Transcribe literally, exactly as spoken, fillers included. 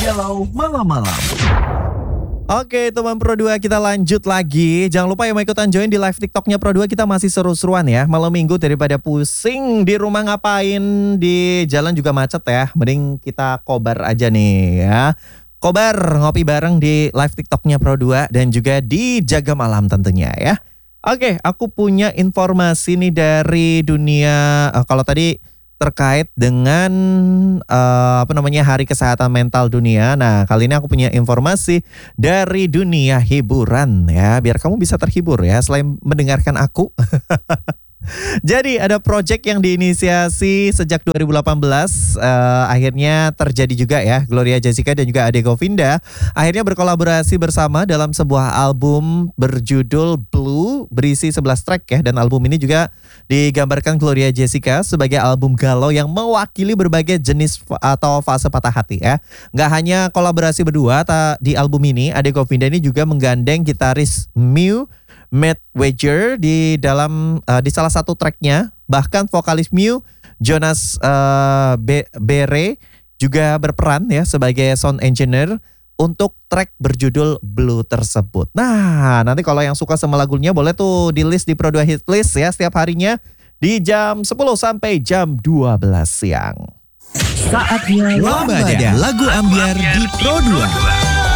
Galau Malam-Malam. Oke teman Pro dua, kita lanjut lagi. Jangan lupa yang mau ikutan join di live TikToknya Pro dua. Kita masih seru-seruan ya. Malam minggu daripada pusing di rumah ngapain, di jalan juga macet ya. Mending kita kobar aja nih ya. Kobar ngopi bareng di live TikToknya Pro dua dan juga di Jaga Malam tentunya ya. Oke, aku punya informasi nih dari dunia. Uh, kalau tadi terkait dengan uh, apa namanya Hari Kesehatan Mental Dunia. Nah, kali ini aku punya informasi dari dunia hiburan ya, biar kamu bisa terhibur ya selain mendengarkan aku. Jadi ada project yang diinisiasi sejak dua ribu delapan belas, uh, akhirnya terjadi juga ya. Gloria Jessica dan juga Ade Govinda akhirnya berkolaborasi bersama dalam sebuah album berjudul Blue, berisi sebelas track ya. Dan album ini juga digambarkan Gloria Jessica sebagai album galau yang mewakili berbagai jenis atau fase patah hati ya. Nggak hanya kolaborasi berdua di album ini, Ade Govinda ini juga menggandeng gitaris Mew Matt Wager di dalam uh, di salah satu tracknya. Bahkan vokalis Mew Jonas uh, Be- Bere juga berperan ya sebagai sound engineer untuk track berjudul Blue tersebut. Nah, nanti kalau yang suka sama lagunya boleh tuh di list di Pro dua Hit List ya setiap harinya di jam sepuluh sampai jam dua belas siang. Saatnya Lambada lagu ambiar di Pro dua.